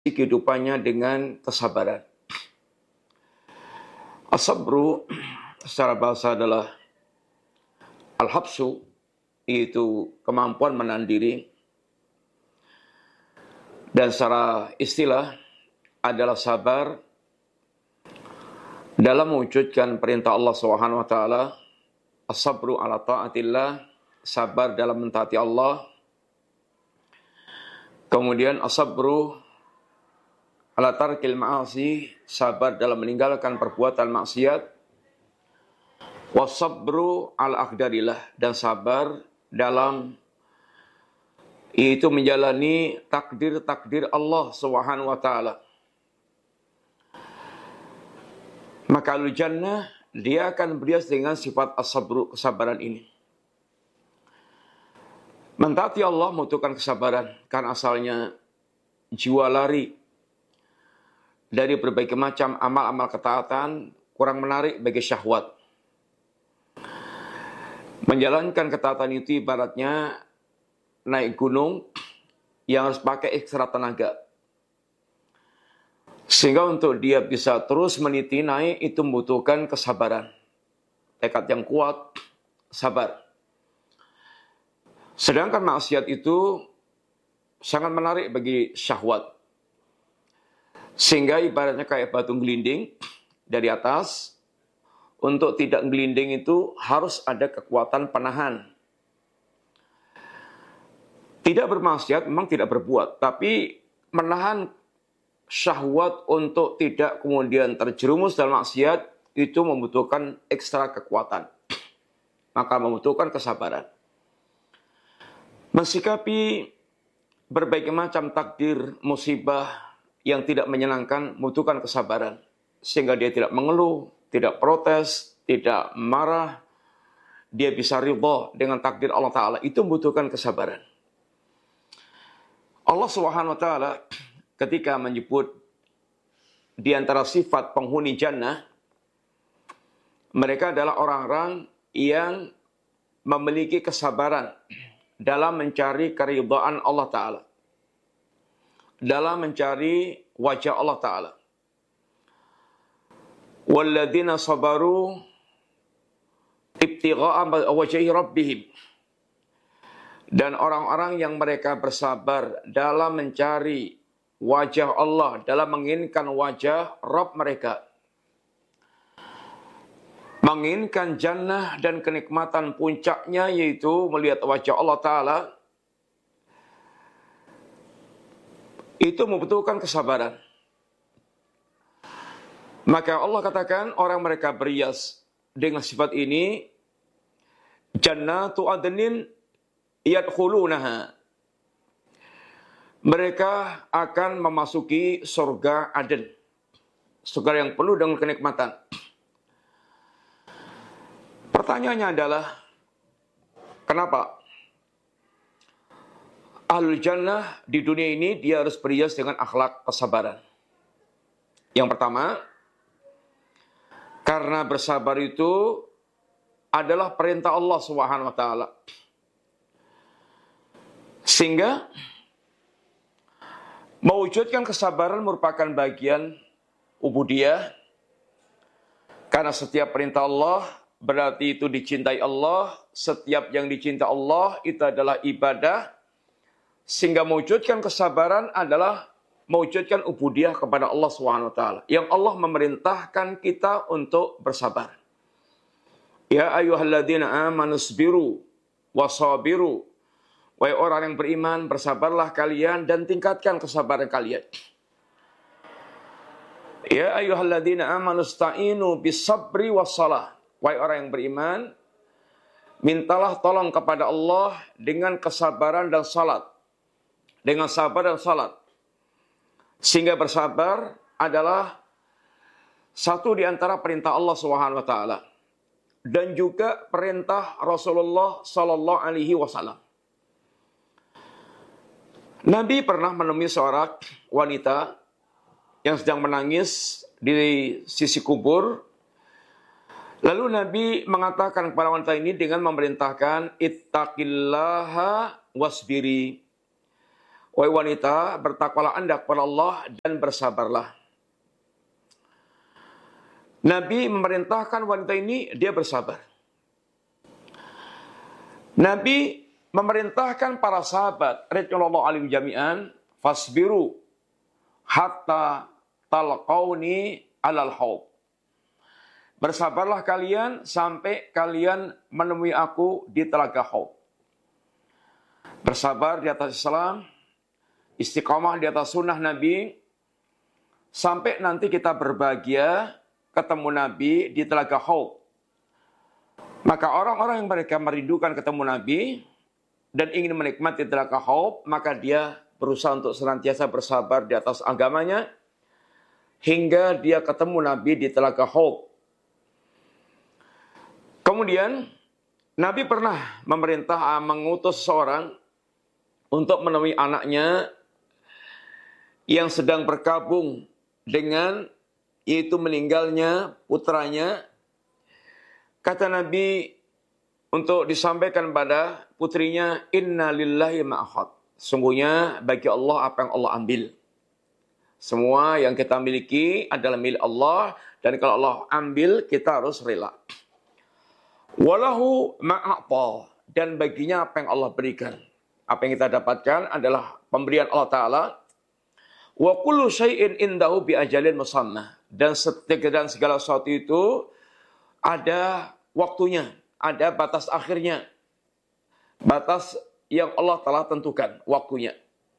kehidupannya dengan kesabaran. As-sabru secara bahasa adalah al-habsu, yaitu kemampuan menahan diri, dan secara istilah adalah sabar dalam mewujudkan perintah Allah Subhanahu wa taala. As-sabru ala taatillah, sabar dalam mentaati Allah. Kemudian as-sabru ala tarkil ma'asi, sabar dalam meninggalkan perbuatan maksiat. Was-sabru ala aqdarillah, dan sabar dalam itu menjalani takdir-takdir Allah Subhanahu wa taala. Maka al-jannah dia akan berhias dengan sifat as-sabru, kesabaran ini. Mentaati Allah membutuhkan kesabaran, karena asalnya jiwa lari dari berbagai macam amal-amal ketaatan kurang menarik bagi syahwat. Menjalankan ketaatan itu ibaratnya naik gunung yang harus pakai ekstra tenaga. Sehingga untuk dia bisa terus meniti naik itu membutuhkan kesabaran. Tekad yang kuat, sabar. Sedangkan maksiat itu sangat menarik bagi syahwat. Sehingga ibaratnya kayak batu gelinding dari atas. Untuk tidak gelinding itu harus ada kekuatan penahan. Tidak bermaksiat memang tidak berbuat, tapi menahan syahwat untuk tidak kemudian terjerumus dalam maksiat itu membutuhkan ekstra kekuatan. Maka membutuhkan kesabaran. Mensikapi berbagai macam takdir, musibah yang tidak menyenangkan membutuhkan kesabaran. Sehingga dia tidak mengeluh, tidak protes, tidak marah. Dia bisa ridha dengan takdir Allah Ta'ala. Itu membutuhkan kesabaran. Allah Subhanahu wa taala ketika menyebut di antara sifat penghuni jannah, mereka adalah orang-orang yang memiliki kesabaran dalam mencari keridhaan Allah Ta'ala, dalam mencari wajah Allah Ta'ala. Walladzina sabaru ibtigha'a wajhi rabbihim, dan orang-orang yang mereka bersabar dalam mencari wajah Allah, dalam menginginkan wajah Rabb mereka. Menginginkan jannah dan kenikmatan puncaknya yaitu melihat wajah Allah Ta'ala. Itu membutuhkan kesabaran. Maka Allah katakan orang mereka berhias dengan sifat ini. Jannatu adnin yadkhulunaha. Mereka akan memasuki surga Aden. Surga yang penuh dengan kenikmatan. Pertanyaannya adalah, kenapa Ahlul Jannah di dunia ini dia harus berhias dengan akhlak kesabaran? Yang pertama, karena bersabar itu adalah perintah Allah Subhanahu wa taala. Sehingga mewujudkan kesabaran merupakan bagian ubudiyah. Karena setiap perintah Allah berarti itu dicintai Allah. Setiap yang dicintai Allah itu adalah ibadah. Sehingga mewujudkan kesabaran adalah mewujudkan ubudiyah kepada Allah SWT. Yang Allah memerintahkan kita untuk bersabar. Ya ayyuhalladzina amanu sabiru wasabiru. Wahai orang yang beriman, bersabarlah kalian dan tingkatkan kesabaran kalian. Ya ayyuhalladzina amanu sta'inu bis-sabri was-shalah. Wahai orang yang beriman, mintalah tolong kepada Allah dengan kesabaran dan salat. Dengan sabar dan salat. Sehingga bersabar adalah satu di antara perintah Allah Subhanahu wa taala dan juga perintah Rasulullah sallallahu alaihi wasallam. Nabi pernah menemui seorang wanita yang sedang menangis di sisi kubur. Lalu Nabi mengatakan kepada wanita ini dengan memerintahkan ittaqillaha wasbiri. Wahai wanita, bertakwalah Anda kepada Allah dan bersabarlah. Nabi memerintahkan wanita ini, dia bersabar. Nabi memerintahkan para sahabat, radhiyallahu anhum jami'an, fasbiru hatta talqauni alal haud. Bersabarlah kalian sampai kalian menemui aku di telaga haud. Bersabar di atas Islam, istiqamah di atas sunnah Nabi, sampai nanti kita berbahagia ketemu Nabi di telaga haud. Maka orang-orang yang mereka merindukan ketemu Nabi dan ingin menikmati telaga haud, maka dia berusaha untuk senantiasa bersabar di atas agamanya hingga dia ketemu Nabi di telaga haud. Kemudian Nabi pernah mengutus seorang untuk menemui anaknya yang sedang berkabung dengan yaitu meninggalnya putranya. Kata Nabi untuk disampaikan pada putrinya, inna lillahi ma'akhad. Sungguhnya bagi Allah apa yang Allah ambil. Semua yang kita miliki adalah milik Allah, dan kalau Allah ambil kita harus rela. Walahu ma'a'ta, dan baginya apa yang Allah berikan. Apa yang kita dapatkan adalah pemberian Allah Ta'ala. Wa kullu syai'in indahu bi ajalin musamma, dan segala sesuatu itu ada waktunya, ada batas akhirnya. Batas yang Allah telah tentukan waktunya.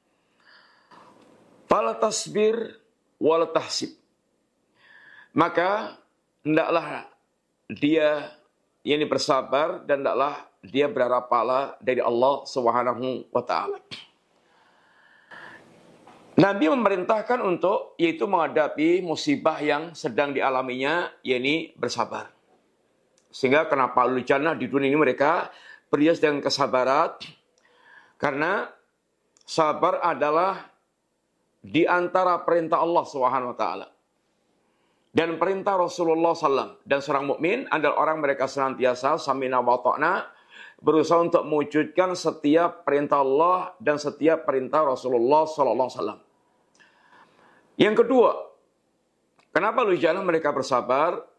Fala tasbir wala tahsib. Maka hendaklah dia yang bersabar dan hendaklah dia berharap pahala dari Allah Subhanahu wa taala. Nabi memerintahkan untuk yaitu menghadapi musibah yang sedang dialaminya, yakni bersabar. Sehingga kenapa ahli jannah di dunia ini mereka berhias dengan kesabaran, karena sabar adalah di antara perintah Allah Subhanahu wa taala dan perintah Rasulullah SAW. Dan seorang mukmin adalah orang mereka senantiasa sami'na wa ta'na, berusaha untuk mewujudkan setiap perintah Allah dan setiap perintah Rasulullah SAW. Yang kedua, kenapa ahli jannah mereka bersabar?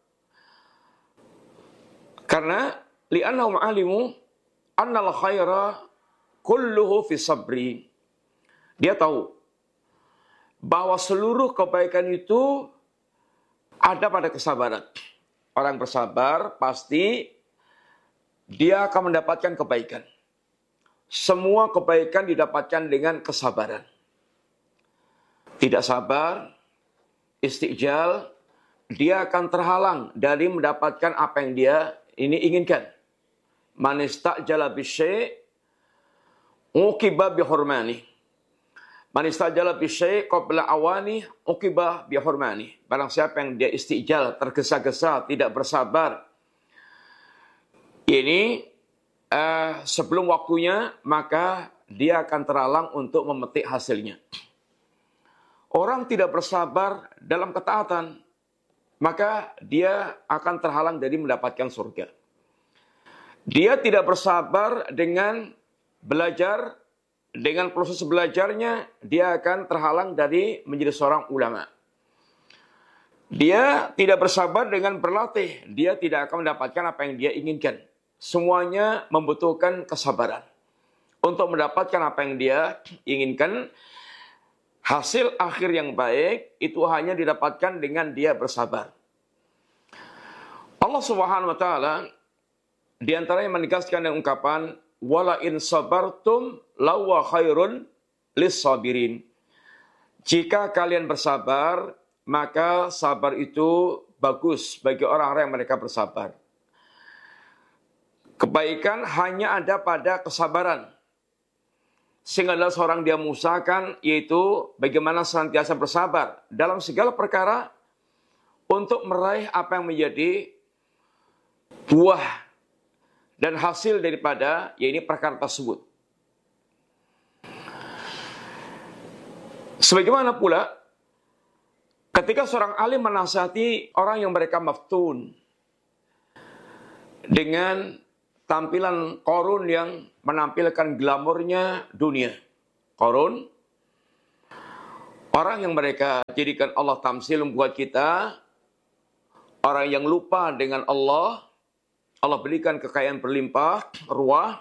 Karena li'annahum alimu annal khaira kulluhu fi sabri. Dia tahu bahwa seluruh kebaikan itu ada pada kesabaran. Orang bersabar pasti dia akan mendapatkan kebaikan. Semua kebaikan didapatkan dengan kesabaran. Tidak sabar, istijal, dia akan terhalang dari mendapatkan apa yang dia ini inginkan. Man istajala bisyai' uqiba bihurmani. Man istajala bisyai' qabla awani uqiba bihurmani. Barang siapa yang dia istijal, tergesa-gesa, tidak bersabar, ini sebelum waktunya, maka dia akan terhalang untuk memetik hasilnya. Orang tidak bersabar dalam ketaatan, maka dia akan terhalang dari mendapatkan surga. Dia tidak bersabar dengan belajar, dengan proses belajarnya, dia akan terhalang dari menjadi seorang ulama. Dia tidak bersabar dengan berlatih, dia tidak akan mendapatkan apa yang dia inginkan. Semuanya membutuhkan kesabaran. Untuk mendapatkan apa yang dia inginkan, hasil akhir yang baik itu hanya didapatkan dengan dia bersabar. Allah Subhanahu wa taala di antaranya menegaskan dengan ungkapan wala in sabartum lawa khairun lis-sabirin. Jika kalian bersabar, maka sabar itu bagus bagi orang-orang yang mereka bersabar. Kebaikan hanya ada pada kesabaran. Sehingga adalah seorang dia mengusahakan, yaitu bagaimana senantiasa bersabar dalam segala perkara untuk meraih apa yang menjadi buah dan hasil daripada yaitu perkara tersebut. Sebagaimana pula ketika seorang alim menasihati orang yang mereka maftun dengan tampilan Qarun yang menampilkan glamornya dunia. Qarun Orang yang mereka jadikan Allah tamsil membuat kita orang yang lupa dengan Allah. Allah berikan kekayaan berlimpah, ruah,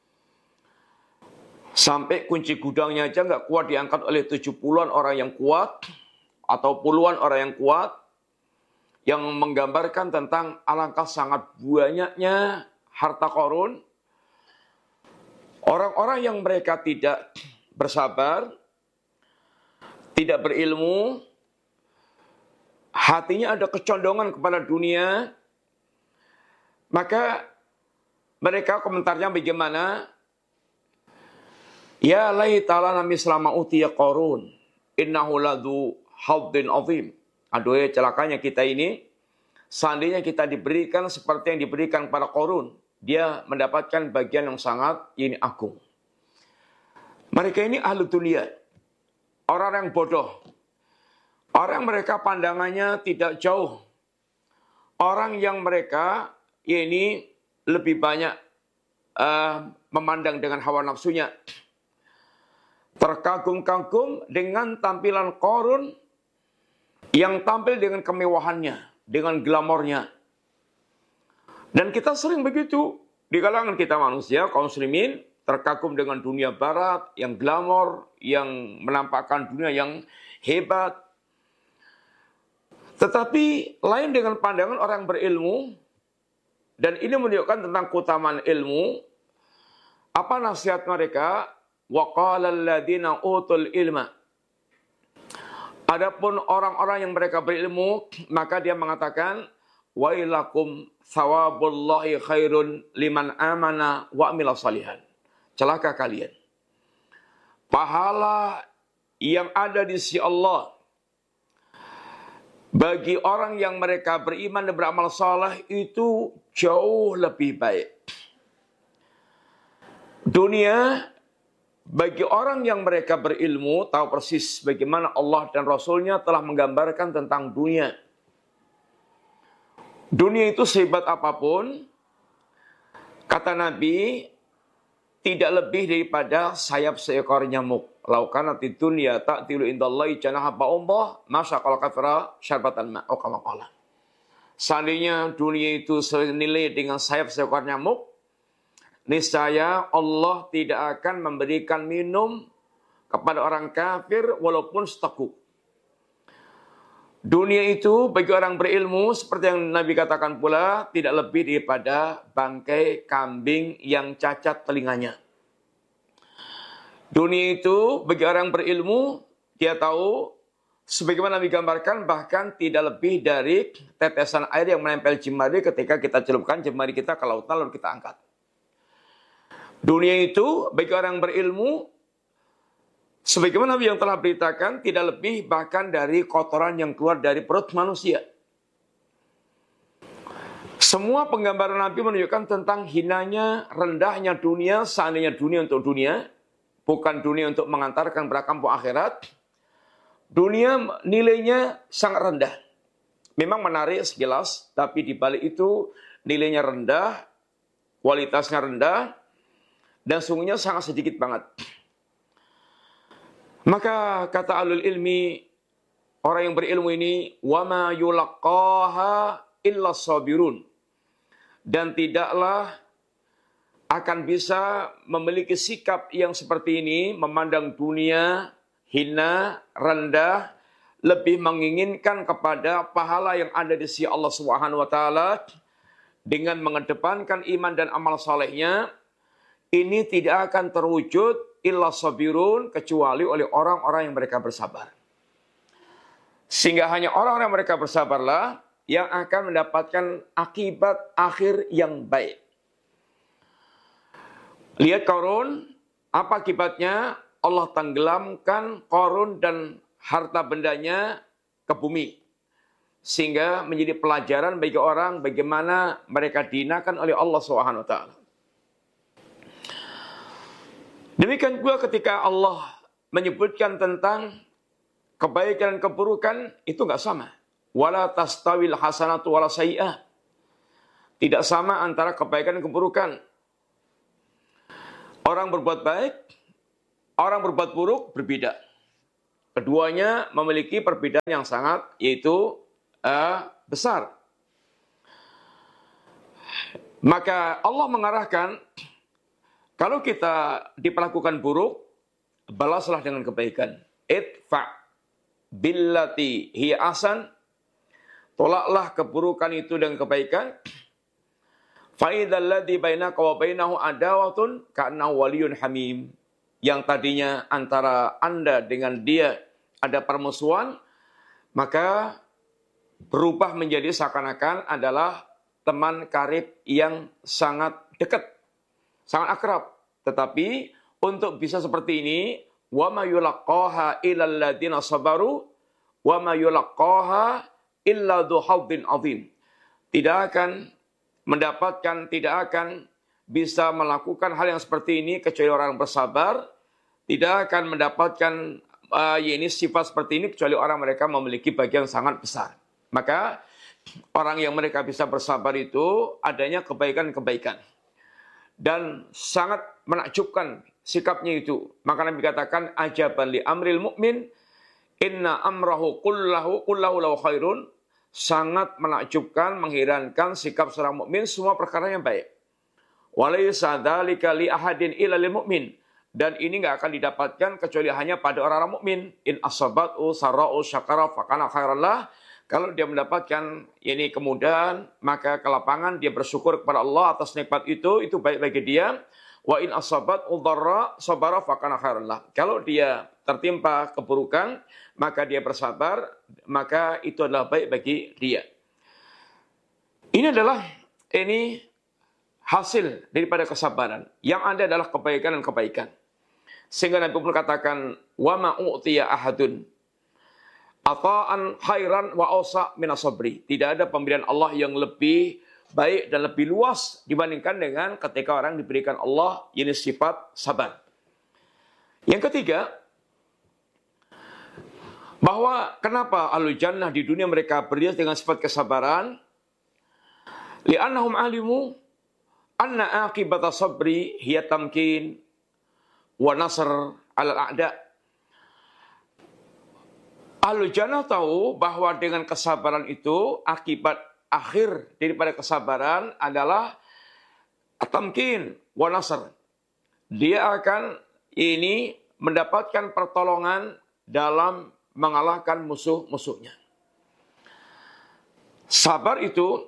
sampai kunci gudangnya aja nggak kuat diangkat oleh 70-an orang yang kuat, atau puluhan orang yang kuat, yang menggambarkan tentang alangkah sangat banyaknya harta Qarun. Orang-orang yang mereka tidak bersabar, tidak berilmu, hatinya ada kecondongan kepada dunia, maka mereka komentarnya bagaimana? Ya laitala nami selama utiya Qarun, innahu ladu haddin azim. Aduh ya celakanya kita ini, seandainya kita diberikan seperti yang diberikan pada Qarun, dia mendapatkan bagian yang sangat ini agung. Mereka ini ahli dunia, orang yang bodoh, orang mereka pandangannya tidak jauh, orang yang mereka ini lebih banyak memandang dengan hawa nafsunya, terkagum-kagum dengan tampilan Qarun yang tampil dengan kemewahannya, dengan glamornya. Dan kita sering begitu di kalangan kita manusia, kaum muslimin, terkagum dengan dunia barat yang glamor, yang menampakkan dunia yang hebat. Tetapi lain dengan pandangan orang berilmu, dan ini menunjukkan tentang keutamaan ilmu. Apa nasihat mereka? Wa qala alladziina utul ilma. Adapun orang-orang yang mereka berilmu, maka dia mengatakan, wailakum thawabullahi khairun liman amana wa amila salihan. Celaka kalian. Pahala yang ada di sisi Allah bagi orang yang mereka beriman dan beramal saleh itu jauh lebih baik. Dunia bagi orang yang mereka berilmu tahu persis bagaimana Allah dan Rasulnya telah menggambarkan tentang dunia. Dunia itu sehebat apapun, kata Nabi, tidak lebih daripada sayap seekor nyamuk. Laukanati dunya ta'tilu indallahi janaha ba'udah, masyaqal kafira syarbatan ma' atau kama qala. Seandainya dunia itu senilai dengan sayap seekor nyamuk, niscaya Allah tidak akan memberikan minum kepada orang kafir walaupun seteguk. Dunia itu bagi orang berilmu, seperti yang Nabi katakan pula, tidak lebih daripada bangkai kambing yang cacat telinganya. Dunia itu bagi orang berilmu, dia tahu, sebagaimana Nabi gambarkan, bahkan tidak lebih dari tetesan air yang menempel jemari ketika kita celupkan jemari kita ke lautan lalu kita angkat. Dunia itu bagi orang berilmu, sebagaimana Nabi yang telah beritakan, tidak lebih bahkan dari kotoran yang keluar dari perut manusia. Semua penggambaran Nabi menunjukkan tentang hinanya, rendahnya dunia, seandainya dunia untuk dunia, bukan dunia untuk mengantarkan pada kampung akhirat. Dunia nilainya sangat rendah. Memang menarik sekilas, tapi di balik itu nilainya rendah, kualitasnya rendah, dan sungguhnya sangat sedikit banget. Maka kata ahlul ilmi, orang yang berilmu ini, wama yulaqqaha illa sabirun. Dan tidaklah akan bisa memiliki sikap yang seperti ini, memandang dunia hina, rendah, lebih menginginkan kepada pahala yang ada di sisi Allah Subhanahu wa taala dengan mengedepankan iman dan amal salehnya. Ini tidak akan terwujud illa sabirun, kecuali oleh orang-orang yang mereka bersabar. Sehingga hanya orang-orang yang mereka bersabarlah yang akan mendapatkan akibat akhir yang baik. Lihat Qarun, apa akibatnya? Allah tenggelamkan Qarun dan harta bendanya ke bumi. Sehingga menjadi pelajaran bagi orang bagaimana mereka dihinakan oleh Allah Subhanahu wa taala. Demikian pula ketika Allah menyebutkan tentang kebaikan dan keburukan, itu enggak sama. Wala tastawil hasanatu wala sayyi'ah. Tidak sama antara kebaikan dan keburukan. Orang berbuat baik, orang berbuat buruk berbeda. Keduanya memiliki perbedaan yang sangat yaitu besar. Maka Allah mengarahkan, kalau kita diperlakukan buruk, balaslah dengan kebaikan. Idfa billati hiya ahsan, tolaklah keburukan itu dengan kebaikan. Fa idzal ladzi bainaka wa bainahu adawatun ka'annahu waliyyun hamim. Yang tadinya antara Anda dengan dia ada permusuhan, maka berubah menjadi seakan-akan adalah teman karib yang sangat dekat, sangat akrab. Tetapi untuk bisa seperti ini, wa ma yulaqqaha illal ladzina sabaru wa ma yulaqqaha illa dzu hadzin adzim. Tidak akan bisa melakukan hal yang seperti ini kecuali orang bersabar. Tidak akan mendapatkan sifat seperti ini kecuali orang mereka memiliki bagian sangat besar. Maka orang yang mereka bisa bersabar itu adanya kebaikan-kebaikan. Dan sangat menakjubkan sikapnya itu. Maka Nabi katakan, ajaban li amril mu'min, inna amrahu kullahu lahu khairun. Sangat menakjubkan, mengherankan sikap seorang mukmin, semua perkara yang baik. Walaysa dzalika li ahadin illa lil mu'min. Dan ini nggak akan didapatkan kecuali hanya pada orang-orang mukmin. In asabatu sara'u syakara fakana khairallah. Kalau dia mendapatkan ini kemudahan, maka kelapangan dia bersyukur kepada Allah atas nikmat itu baik bagi dia. Wa in asabat udharra sabara fakana khairallah. Kalau dia tertimpa keburukan, maka dia bersabar, maka itu adalah baik bagi dia. Ini adalah hasil daripada kesabaran. Yang ada adalah kebaikan dan kebaikan. Sehingga Nabi pun katakan, wa ma u'tiya ahadun ata'an khairan wa awsa' min as-sabri. Tidak ada pemberian Allah yang lebih baik dan lebih luas dibandingkan dengan ketika orang diberikan Allah ini sifat sabar. Yang ketiga, bahwa kenapa ahlul jannah di dunia mereka berhias dengan sifat kesabaran? Li'annahum alimu anna aqibata sabri hiya tamkin wa nasr 'alal a'da. Ahlul jannah tahu bahwa dengan kesabaran itu akibat akhir daripada kesabaran adalah tamkin wa nasr. Dia akan mendapatkan pertolongan dalam mengalahkan musuh-musuhnya. Sabar itu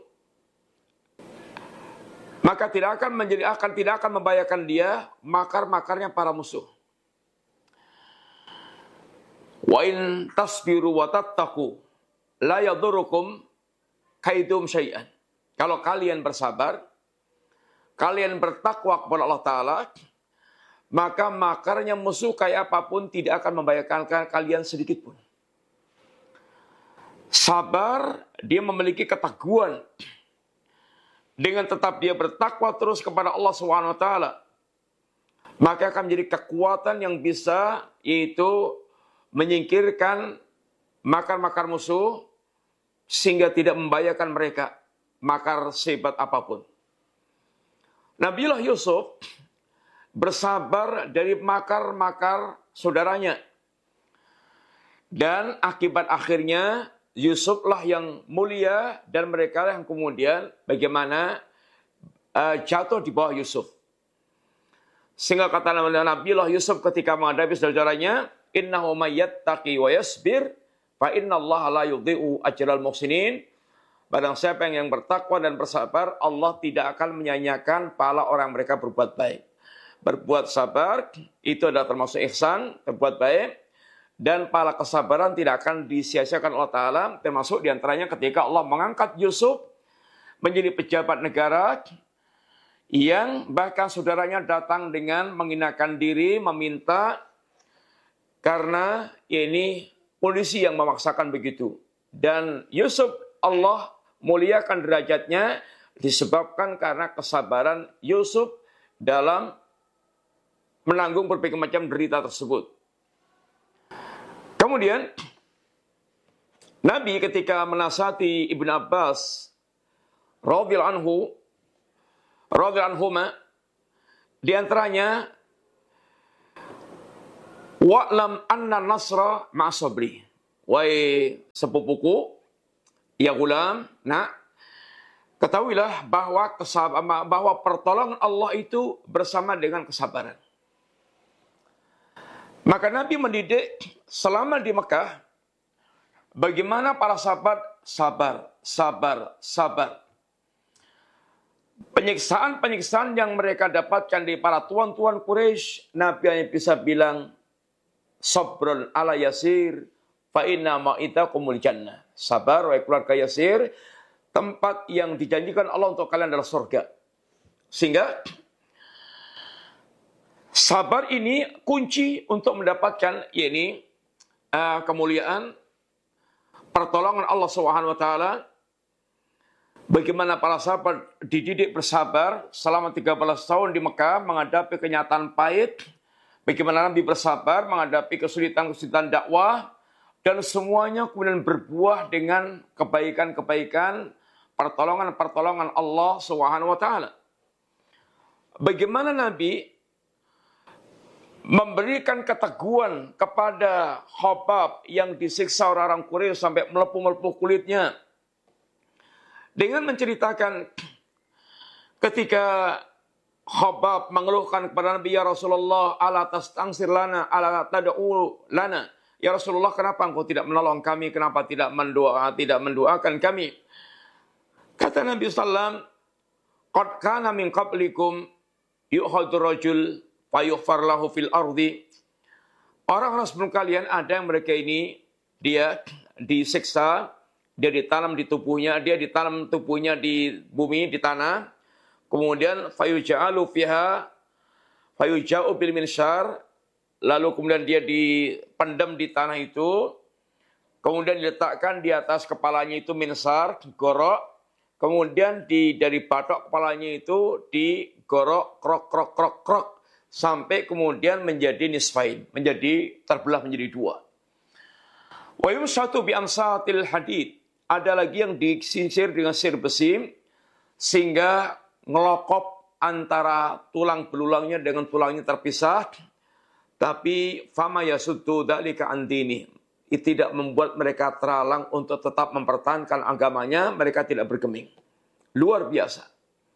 maka tidak akan membahayakan dia makar-makarnya para musuh. Wa in tasbiru wa tattaqu la yadurrukum kaidum syai'an. Kalau kalian bersabar, kalian bertakwa kepada Allah Ta'ala, maka makarnya musuh kayak apapun tidak akan membahayakan kalian sedikit pun. Sabar, dia memiliki keteguhan. Dengan tetap dia bertakwa terus kepada Allah SWT, maka akan menjadi kekuatan yang bisa yaitu menyingkirkan makar-makar musuh sehingga tidak membahayakan mereka makar sehebat apapun. Nabiullah Yusuf bersabar dari makar-makar saudaranya. Dan akibat akhirnya Yusuflah yang mulia dan mereka yang kemudian bagaimana jatuh di bawah Yusuf. Sehingga kata Nabiullah Yusuf ketika menghadapi saudaranya, innahu may yattaqi wa yasbir fa innallaha la yudhi'u ajral muhsinin. Barang siapa yang bertakwa dan bersabar, Allah tidak akan menyanyiakan pahala orang mereka berbuat baik. Berbuat sabar itu adalah termasuk ihsan, berbuat baik. Dan pahala kesabaran tidak akan disia-siakan Allah Ta'ala. Termasuk diantaranya ketika Allah mengangkat Yusuf menjadi pejabat negara, yang bahkan saudaranya datang dengan menghinakan diri, meminta, karena ini polisi yang memaksakan begitu. Dan Yusuf Allah muliakan derajatnya disebabkan karena kesabaran Yusuf dalam menanggung berbagai macam derita tersebut. Kemudian Nabi ketika menasihati Ibnu Abbas radhiyallahu anhuma, di antaranya Wa'lam anna nasra ma'asabri. Wahai sepupuku, ya gulam, nak, ketahuilah bahwa pertolongan Allah itu bersama dengan kesabaran. Maka Nabi mendidik selama di Mekah, bagaimana para sahabat sabar. Penyiksaan yang mereka dapatkan dari para tuan-tuan Quraisy, Nabi hanya bisa bilang, sabrun ala yasir, fa inna ma'itakumul jannah. Sabar, wahai keluarga Yasir, tempat yang dijanjikan Allah untuk kalian adalah surga. Sehingga sabar ini kunci untuk mendapatkan kemuliaan, pertolongan Allah Subhanahu wa taala. Bagaimana para sahabat dididik bersabar selama 13 tahun di Mekah menghadapi kenyataan pahit. Bagaimana Nabi bersabar menghadapi kesulitan-kesulitan dakwah. Dan semuanya kemudian berbuah dengan kebaikan-kebaikan, pertolongan-pertolongan Allah Subhanahu wa taala. Bagaimana Nabi memberikan keteguhan kepada Khabbab yang disiksa orang-orang Quraisy sampai melepuh-melepuh kulitnya. Dengan menceritakan ketika Khabbab mengeluhkan kepada Nabi, ya Rasulullah, ala tastangsir lana, ala tad'u lana. Ya Rasulullah, kenapa engkau tidak menolong kami? Kenapa tidak mendoakan kami? Kata Nabi SAW, qad kana min qablikum yu'khadhu rajul fayughfar lahu fil ardi. Orang-orang sebelum kalian ada yang mereka ini, dia disiksa, dia ditanam di tubuhnya di bumi, di tanah. Kemudian fayuja'alu fiha fayuja'u bil minsyar. Lalu kemudian dia dipendam di tanah itu. Kemudian diletakkan di atas kepalanya itu minsar, digorok. Kemudian dari batok kepalanya itu digorok, krok. Sampai kemudian menjadi nisfain. Terbelah menjadi dua. Wa yumsatu bi amsatil hadid. Ada lagi yang disisir dengan sisir besi. Sehingga ngelokop antara tulang belulangnya dengan tulangnya terpisah. Tapi fama yasuddu dzalika an dini. Itu tidak membuat mereka terhalang untuk tetap mempertahankan agamanya, mereka tidak bergeming. Luar biasa.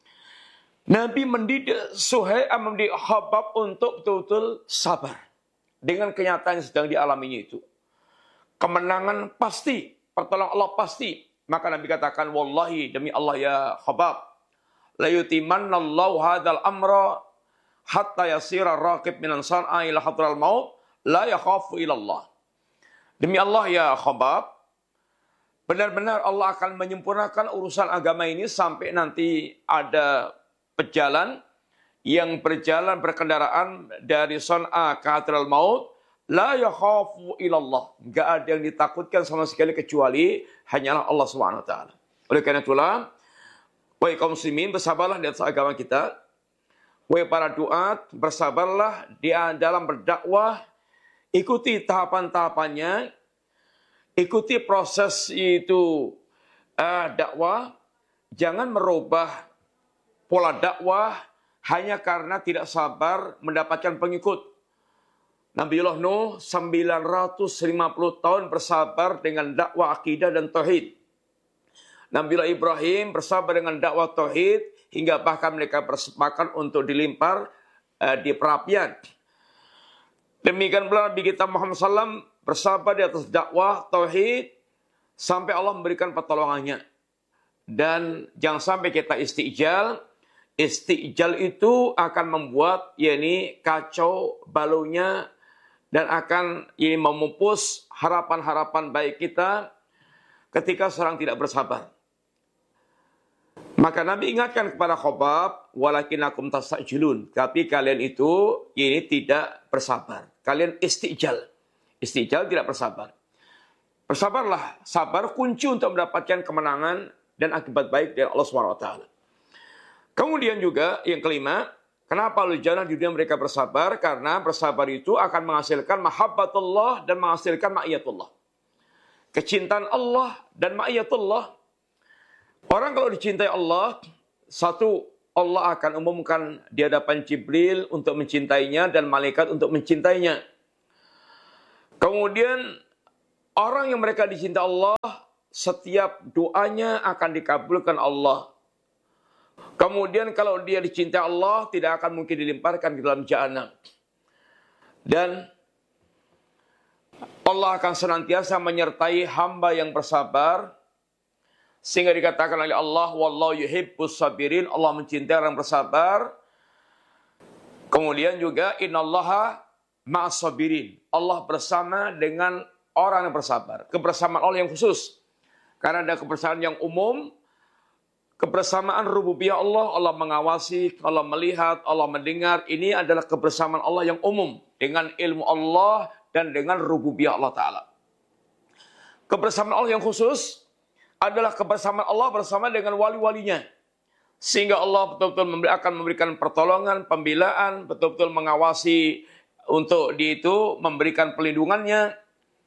Nabi mendidik mendidik Khabbab untuk betul-betul sabar dengan kenyataan yang sedang dialaminya itu. Kemenangan pasti, pertolongan Allah pasti. Maka Nabi katakan, wallahi demi Allah ya Khabbab, la yutimannallahu hadzal amra hatta yasira raqib minan san'a ila hadral maut la yakhafu ilallah. Demi Allah ya Khabbab, benar-benar Allah akan menyempurnakan urusan agama ini sampai nanti ada pejalan yang berkendaraan dari San'a ke hadral maut, la yakhafu ilallah. Enggak ada yang ditakutkan sama sekali kecuali hanyalah Allah Subhanahu wa taala. Oleh karena itulah, wahai kaum muslimin, bersabarlah di atas agama kita. Wahai para duat, bersabarlah di dalam berdakwah, ikuti tahapan-tahapannya, ikuti proses itu dakwah, jangan merubah pola dakwah hanya karena tidak sabar mendapatkan pengikut. Nabiullah Nuh 950 tahun bersabar dengan dakwah akidah dan tauhid. Nabiullah Ibrahim bersabar dengan dakwah tauhid, hingga bahkan mereka bersepakat untuk dilimpar di perapian. Demikian pula Nabi kita Muhammad SAW bersabar di atas dakwah tauhid sampai Allah memberikan pertolongannya. Dan jangan sampai kita istijal. Istijal itu akan membuat kacau balaunya dan akan memupus harapan-harapan baik kita ketika seorang tidak bersabar. Maka Nabi ingatkan kepada Khabbab, walakinakum tastajilun. Tapi kalian itu tidak bersabar. Kalian istijal. Istijal tidak bersabar. Bersabarlah. Sabar kunci untuk mendapatkan kemenangan dan akibat baik dari Allah SWT. Kemudian juga yang kelima, kenapa ahli jannah di dunia mereka bersabar? Karena bersabar itu akan menghasilkan mahabbatullah dan menghasilkan ma'iyatullah. Kecintaan Allah dan ma'iyatullah. Orang kalau dicintai Allah, satu, Allah akan umumkan di hadapan Jibril untuk mencintainya dan malaikat untuk mencintainya. Kemudian orang yang mereka dicinta Allah, setiap doanya akan dikabulkan Allah. Kemudian kalau dia dicinta Allah, tidak akan mungkin dilemparkan ke dalam jahanam. Dan Allah akan senantiasa menyertai hamba yang bersabar. Sehingga dikatakan oleh Allah, wallahu yuhibbus sabirin, Allah mencintai orang bersabar. Kemudian juga innallaha ma'as sabirin, Allah bersama dengan orang yang bersabar. Kebersamaan Allah yang khusus. Karena ada kebersamaan yang umum, kebersamaan rububiyah Allah, Allah mengawasi, Allah melihat, Allah mendengar. Ini adalah kebersamaan Allah yang umum dengan ilmu Allah dan dengan rububiyah Allah Ta'ala. Kebersamaan Allah yang khusus adalah kebersamaan Allah bersama dengan wali-walinya. Sehingga Allah betul-betul akan memberikan pertolongan, pembelaan, betul-betul mengawasi untuk dia itu memberikan pelindungannya.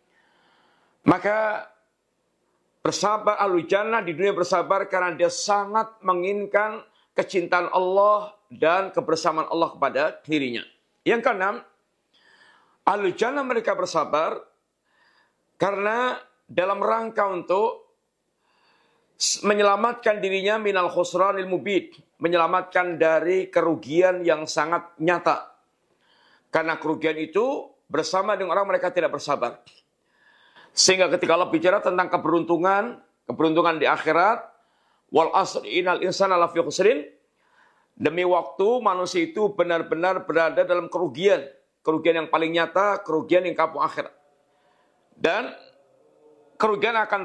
Maka bersabar ahlu jannah di dunia bersabar karena dia sangat menginginkan kecintaan Allah dan kebersamaan Allah kepada dirinya. Yang keenam, ahlu jannah mereka bersabar karena dalam rangka untuk menyelamatkan dirinya minal khusranil mubin, menyelamatkan dari kerugian yang sangat nyata. Karena kerugian itu bersama dengan orang mereka tidak bersabar. Sehingga ketika Allah bicara tentang keberuntungan di akhirat, wal asri innal insana lafi khusrin, demi waktu manusia itu benar-benar berada dalam kerugian yang paling nyata, kerugian yang kampung akhirat. Dan kerugian akan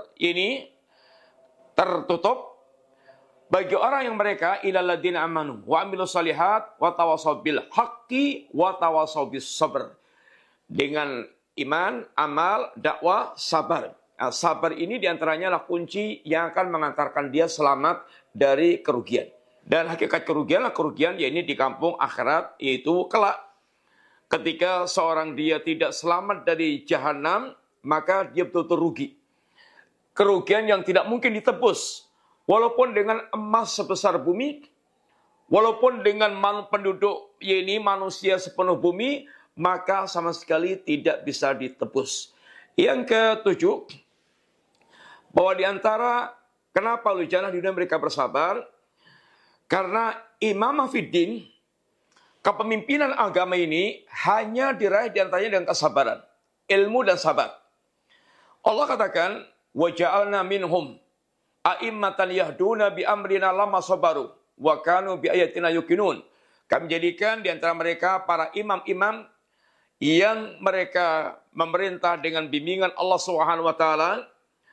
tertutup bagi orang yang mereka ilal ladzina amanu wa amilus solihat wa tawassaw bil haqqi wa tawassaw bis sabr. Dengan iman, amal, dakwah, sabar. Nah, sabar ini diantaranya adalah kunci yang akan mengantarkan dia selamat dari kerugian. Dan hakikat kerugian adalah kerugian yaitu di kampung akhirat, yaitu kelak. Ketika seorang dia tidak selamat dari jahanam, maka dia betul-betul rugi. Kerugian yang tidak mungkin ditebus. Walaupun dengan emas sebesar bumi, walaupun dengan penduduk yaitu manusia sepenuh bumi, maka sama sekali tidak bisa ditebus. Yang ketujuh, bahwa di antara kenapa ahlu jannah di dunia mereka bersabar, karena imamah fiddin, kepemimpinan agama ini hanya diraih di antaranya dengan kesabaran, ilmu dan sabar. Allah katakan, wa ja'alna minhum a'immatan yahduna bi amrina lamma sabaru wa kanu bi ayatina yuqinun. Kami jadikan di antara mereka para imam-imam yang mereka memerintah dengan bimbingan Allah Subhanahu wa taala.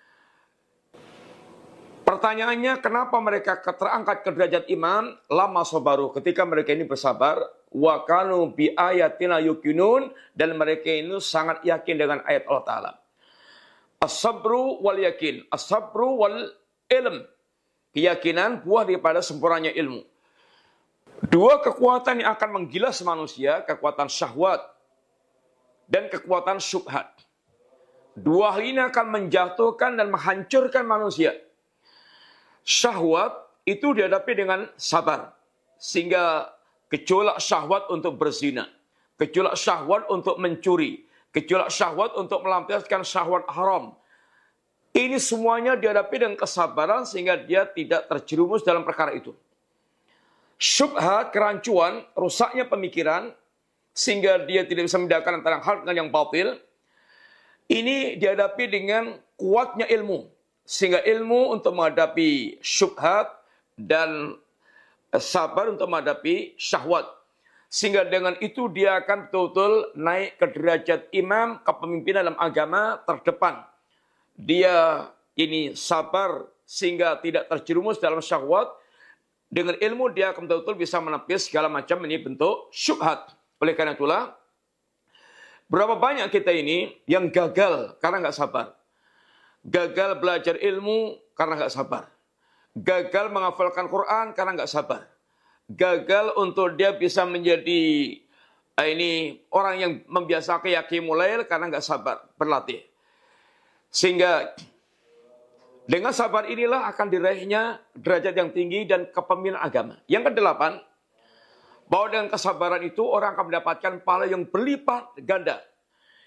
Pertanyaannya, kenapa mereka terangkat ke derajat imam? Lama sabaru, ketika mereka ini bersabar, wa kanu bi ayatina yuqinun, dan mereka ini sangat yakin dengan ayat Allah taala. As-sabru wal yakin, as-sabru wal ilm. Keyakinan buah daripada sempurnanya ilmu. Dua kekuatan yang akan menggilas manusia, kekuatan syahwat dan kekuatan syubhat. Dua hal ini akan menjatuhkan dan menghancurkan manusia. Syahwat itu dihadapi dengan sabar. Sehingga gejolak syahwat untuk berzina, gejolak syahwat untuk mencuri, gejolak syahwat untuk melampiaskan syahwat haram. Ini semuanya dihadapi dengan kesabaran sehingga dia tidak terjerumus dalam perkara itu. Syubhat, kerancuan, rusaknya pemikiran, sehingga dia tidak bisa membedakan antara hal dengan yang batil. Ini dihadapi dengan kuatnya ilmu. Sehingga ilmu untuk menghadapi syubhat dan sabar untuk menghadapi syahwat. Sehingga dengan itu dia akan betul-betul naik ke derajat imam, kepemimpinan dalam agama terdepan. Dia ini sabar sehingga tidak terjerumus dalam syahwat. Dengan ilmu dia akan betul-betul bisa menepis segala macam ini bentuk syubhat. Oleh karena itulah, berapa banyak kita ini yang gagal karena nggak sabar. Gagal belajar ilmu karena nggak sabar. Gagal menghafalkan Quran karena nggak sabar. Gagal untuk dia bisa menjadi orang yang membiasakan qiyamul lail karena nggak sabar berlatih. Sehingga dengan sabar inilah akan diraihnya derajat yang tinggi dan kepemimpinan agama. Yang kedelapan, bahwa dengan kesabaran itu orang akan mendapatkan pahala yang berlipat ganda.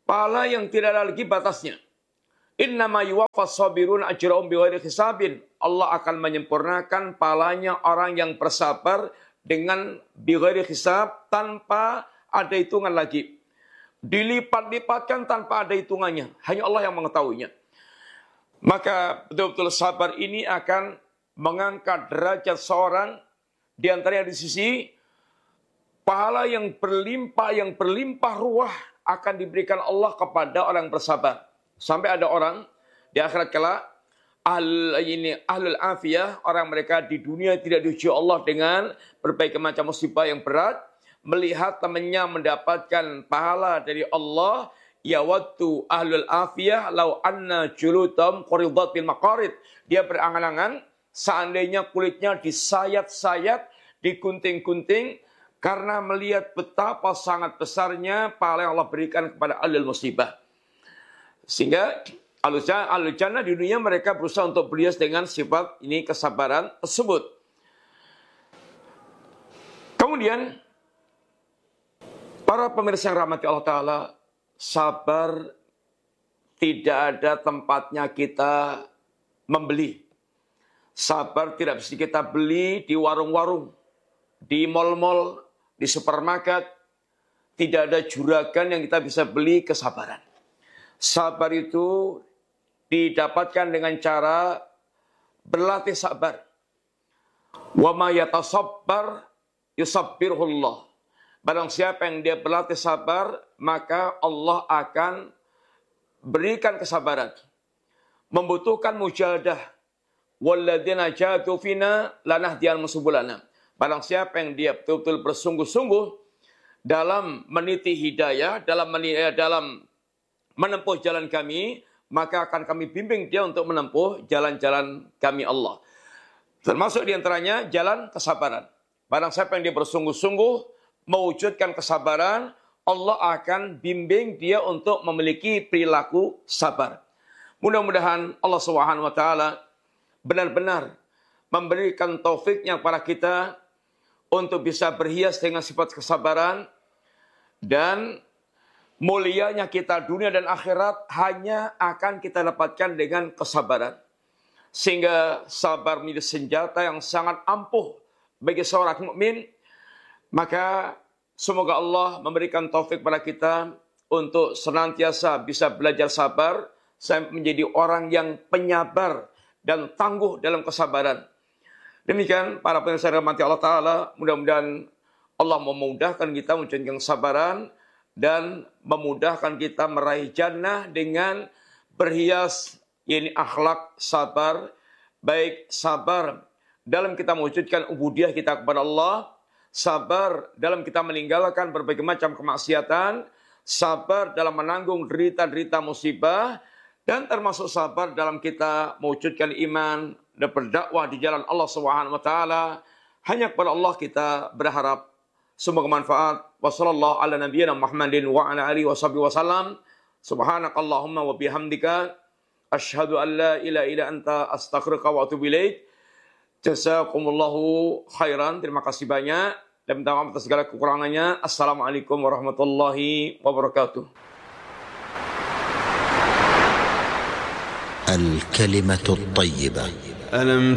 pahala yang tidak ada lagi batasnya. Innama yuwaffas sabirun ajrahum bighairi hisabin. Allah akan menyempurnakan pahalanya orang yang bersabar dengan bighairi hisab, tanpa ada hitungan lagi. Dilipat-lipatkan tanpa ada hitungannya. Hanya Allah yang mengetahuinya. Maka betul-betul sabar ini akan mengangkat derajat seorang, di antaranya di sisi pahala yang berlimpah ruah akan diberikan Allah kepada orang yang bersabar. Sampai ada orang di akhirat kelak, ahlul afiyah, orang mereka di dunia tidak diuji Allah dengan berbagai macam musibah yang berat, melihat temannya mendapatkan pahala dari Allah, yawaddu ahlul afiyah law anna julutam quridat bil maqarid. Dia berangan-angan seandainya kulitnya disayat-sayat, digunting-gunting, karena melihat betapa sangat besarnya pahala yang Allah berikan kepada ahlul musibah. Sehingga ahlul jannah di dunia mereka berusaha untuk berhias dengan sifat ini, kesabaran tersebut. Kemudian para pemirsa yang rahmati Allah Ta'ala, sabar tidak ada tempatnya kita membeli. Sabar tidak bisa kita beli di warung-warung, di mal-mal, di supermarket. Tidak ada juragan yang kita bisa beli kesabaran. Sabar itu didapatkan dengan cara berlatih sabar. Wa ma yatasabbar yusabbirullah. Barang siapa yang dia berlatih sabar, maka Allah akan berikan kesabaran. Membutuhkan mujahadah. Walladzina jahadu fina lanahdiyannahum subulana. Barang siapa yang dia betul-betul bersungguh-sungguh dalam meniti hidayah, dalam menempuh jalan kami, maka akan kami bimbing dia untuk menempuh jalan-jalan kami Allah. Termasuk diantaranya jalan kesabaran. Barang siapa yang dia bersungguh-sungguh mewujudkan kesabaran, Allah akan bimbing dia untuk memiliki perilaku sabar. Mudah-mudahan Allah SWT benar-benar memberikan taufiknya kepada kita untuk bisa berhias dengan sifat kesabaran, dan mulianya kita dunia dan akhirat hanya akan kita dapatkan dengan kesabaran. Sehingga sabar menjadi senjata yang sangat ampuh bagi seorang mukmin. Maka semoga Allah memberikan taufik pada kita untuk senantiasa bisa belajar sabar, sampai menjadi orang yang penyabar dan tangguh dalam kesabaran. Demikian para pemirsa rahmati Allah Ta'ala, mudah-mudahan Allah memudahkan kita menunjukkan kesabaran dan memudahkan kita meraih jannah dengan berhias ini akhlak sabar, baik sabar dalam kita mewujudkan ubudiyah kita kepada Allah, sabar dalam kita meninggalkan berbagai macam kemaksiatan, sabar dalam menanggung derita-derita musibah, dan termasuk sabar dalam kita mewujudkan iman dan berdakwah di jalan Allah SWT. Hanya kepada Allah kita berharap. Semoga manfaat. Wassallallahu ala nabiyyina Muhammadin wa ala alihi washabihi wasallam. Subhanakallahumma wa bihamdika asyhadu an la ilaha illa anta astaghfiruka wa atubu ilaik. Jazakumullahu khairan. Terima kasih banyak dan minta maaf atas segala kekurangannya. Assalamualaikum warahmatullahi wabarakatuh. الكلمة الطيبة.